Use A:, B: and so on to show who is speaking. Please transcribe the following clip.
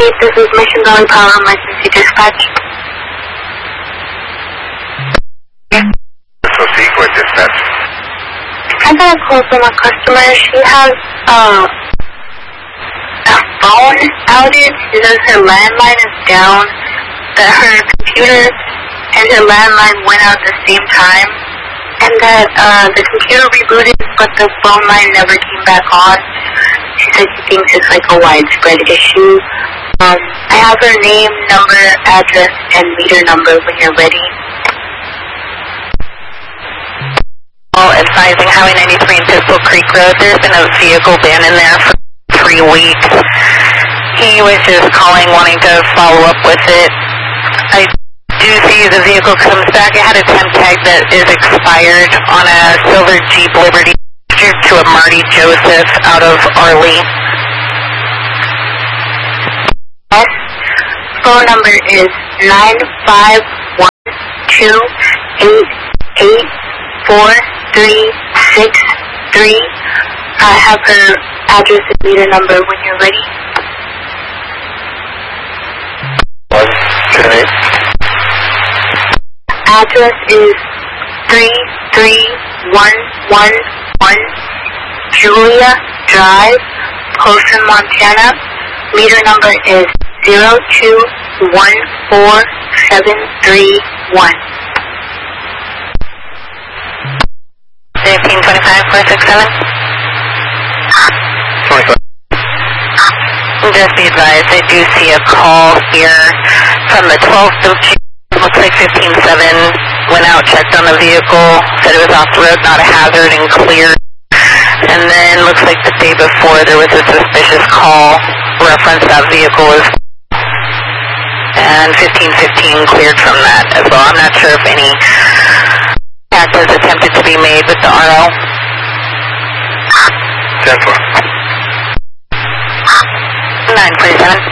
A: This is Mission Valley Power Emergency Dispatch.
B: So Sequent Dispatch.
A: I got a call from a customer. She has a phone outage. She says her landline is down, that her computer and her landline went out at the same time, and that the computer rebooted, but the phone line never came back on. She said she thinks it's like a widespread issue. I have her name, number, address, and meter number when you're ready.
C: Advising Highway 93 and Pistol Creek Road. There's been a vehicle ban in there for 3 weeks. He was just calling, wanting to follow up with it. I do see the vehicle comes back. It had a temp tag that is expired on a silver Jeep Liberty to a Marty Joseph out of Arley.
A: Phone number is 951288463. I have her address and meter number when you're ready.
B: 178.
A: Address is 33111 Julia Drive, Polson, Montana. Meter number is 0214731.
C: 1525-467.
B: 25.
C: Just be advised, I do see a call here from the 12th of June. Looks like 15-7 went out, checked on the vehicle, said it was off the road, not a hazard, and cleared. And then looks like the day before there was a suspicious call, reference that vehicle as well. And 15-15 cleared from that as well. I'm not sure if any act was attempted to be made with the RO.
B: 10-4.
C: 947.